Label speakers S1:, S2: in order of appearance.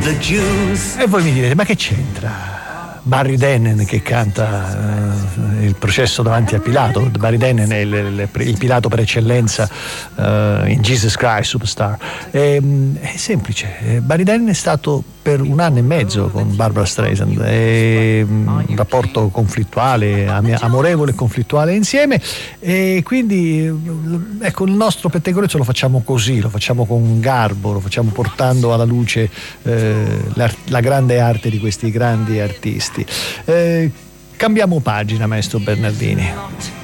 S1: E voi mi direte, ma che c'entra? Barry Dennen che canta il processo davanti a Pilato. Barry Dennen è il Pilato per eccellenza in Jesus Christ Superstar. È semplice, Barry Dennen è stato per 1 anno e mezzo con Barbra Streisand, è un rapporto conflittuale, amorevole e conflittuale insieme, e quindi ecco, il nostro pettegolezzo lo facciamo così, lo facciamo con garbo, lo facciamo portando alla luce la grande arte di questi grandi artisti. Cambiamo pagina, maestro Bernardini.